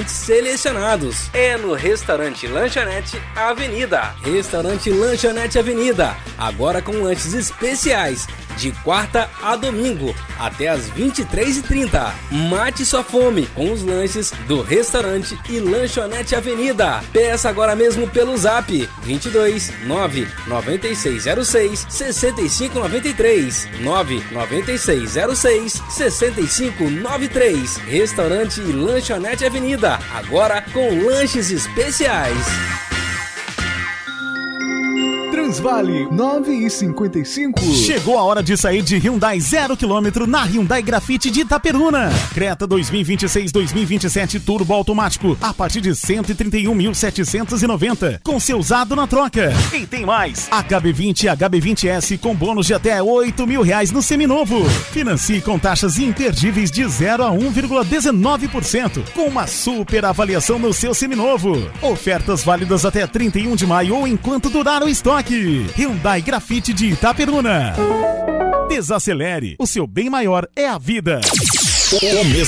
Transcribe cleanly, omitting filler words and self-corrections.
restaurantes selecionados. É no Restaurante Lanchonete Avenida. Restaurante Lanchonete Avenida, agora com lanches especiais, de quarta a domingo, até às 23h30. Mate sua fome com os lanches do Restaurante e Lanchonete Avenida. Peça agora mesmo pelo Zap 22 99606 6593 99606 6593. Restaurante e Lanchonete Avenida, agora com lanches especiais. Transvale 9h55. Chegou a hora de sair de Hyundai 0 km na Hyundai Grafite de Itaperuna. Creta 2026-2027 Turbo Automático a partir de 131.790 com seu usado na troca. E tem mais, HB20 e HB20S com bônus de até R$8.000 no seminovo. Financie com taxas imperdíveis de 0 a 1,19% com uma super avaliação no seu seminovo. Ofertas válidas até 31 de maio ou enquanto durar o estoque. Hyundai Grafite de Itaperuna. Desacelere, o seu bem maior é a vida. O mês